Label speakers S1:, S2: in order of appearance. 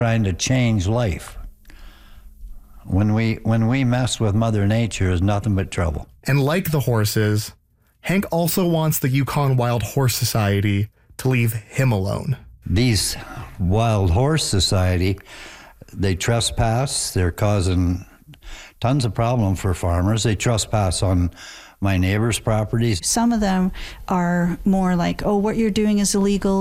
S1: trying to change life. When we mess with Mother Nature, it's nothing but trouble.
S2: And like the horses, Hank also wants the Yukon Wild Horse Society to leave him alone.
S1: These Wild Horse Society, they trespass. They're causing tons of problem for farmers. They trespass on my neighbor's properties.
S3: Some of them are more like, oh, what you're doing is illegal.